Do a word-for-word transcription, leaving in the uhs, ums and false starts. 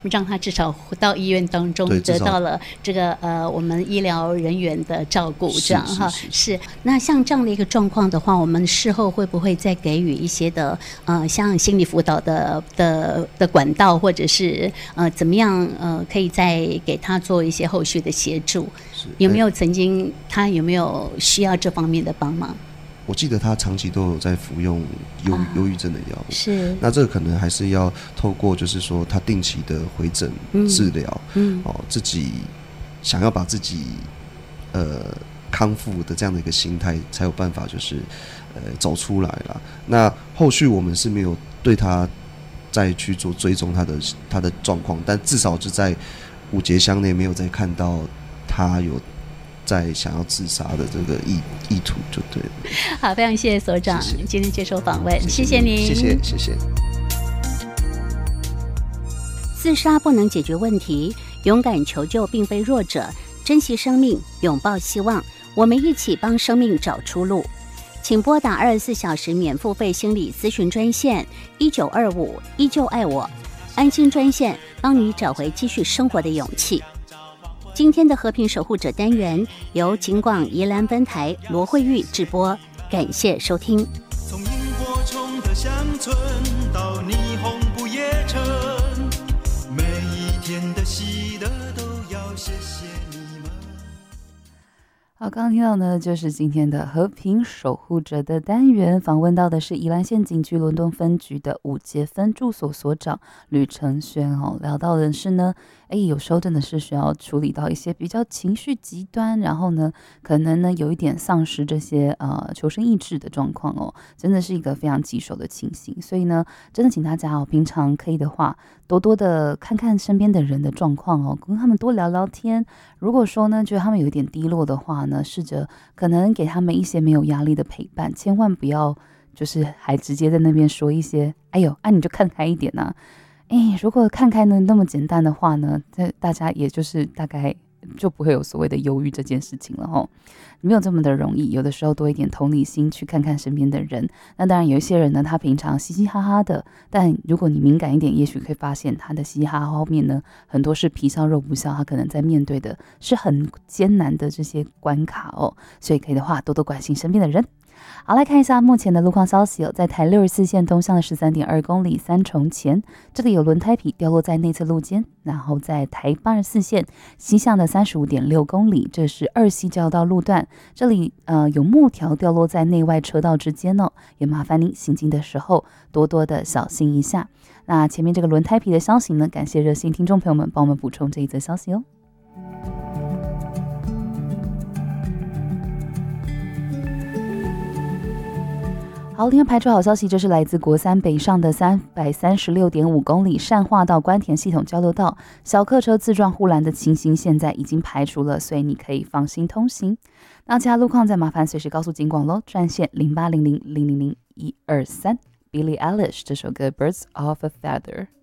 让他至少到医院当中得到了这个呃我们医疗人员的照顾，这样哈。是, 是, 是, 是那像这样的一个状况的话，我们事后会不会再给予一些的呃像心理辅导的的的管道，或者是呃怎么样呃可以再给他做一些后续的协助？有没有曾经他有没有需要这方面的帮忙？ 我记得他长期都有在服用忧忧郁症的药物， 是。 那这个可能还是要透过就是说他定期的回诊治疗，嗯，嗯哦，自己想要把自己呃康复的这样的一个心态，才有办法就是呃走出来啦。那后续我们是没有对他再去做追踪他的他的状况，但至少就在五节乡内没有再看到他有在想要自杀的这个 意, 意图就对了。 好，非常谢谢所长谢谢今天接受访问，谢谢您， 谢谢谢谢。 自杀不能解决问题，勇敢求救并非弱者，珍惜生命，拥抱希望，我们一起帮生命找出路。请拨打二十四小时免付费心理咨询专线一九二五依旧爱我，安心专线帮你找回继续生活的勇气。今天的和平守护者单元由警广宜兰分台罗慧玉制播，感谢收听。 从萤火虫的乡村到霓虹不夜城，每一天的喜乐都要谢谢你们。 好，刚刚听到呢，就是今天的和平守护者的单元，访问到的是宜兰县警局伦敦分局的五节分驻所所长吕承轩哦，聊到的是呢。哎，有时候真的是需要处理到一些比较情绪极端，然后呢，可能呢有一点丧失这些呃求生意志的状况哦，真的是一个非常棘手的情形。所以呢，真的请大家哦，平常可以的话，多多的看看身边的人的状况哦，跟他们多聊聊天。如果说呢，觉得他们有一点低落的话呢，试着可能给他们一些没有压力的陪伴，千万不要就是还直接在那边说一些，哎呦，啊你就看开一点啊。哎，如果看开呢那么简单的话呢，大家也就是大概就不会有所谓的忧郁这件事情了齁，没有这么的容易。有的时候多一点同理心，去看看身边的人。那当然有一些人呢，他平常嘻嘻哈哈的，但如果你敏感一点，也许可以发现他的嘻嘻哈哈后面呢，很多是皮笑肉不笑，他可能在面对的是很艰难的这些关卡哦。所以可以的话，多多关心身边的人。好，来看一下目前的路况消息哦。在台六十四线东向的 十三点二公里三重前，这里有轮胎皮掉落在内侧路肩。然后在台八十四线西向的 三十五点六公里，这是二溪交道路段，这里呃有木条掉落在内外车道之间哦，也麻烦您行进的时候多多的小心一下。那前面这个轮胎皮的消息呢，感谢热心听众朋友们帮我们补充这一则消息哦。好，另外排除好消息，这是来自国三北上的三百三十六点五公里善化到关田系统交流道，小客车自撞护栏的情形现在已经排除了，所以你可以放心通行。那其他路况再麻烦随时告诉警广咯，专线零八零零零零零一二三。Billie Eilish 这首歌 Birds of a Feather。